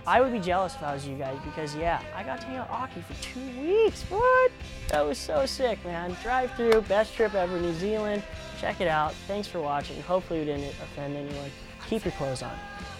I would be jealous if I was you guys because, yeah, I got to hang out with Aukie for 2 weeks. What? That was so sick, man. Drive through, best trip ever, New Zealand. Check it out. Thanks for watching. Hopefully we didn't offend anyone. Keep your clothes on.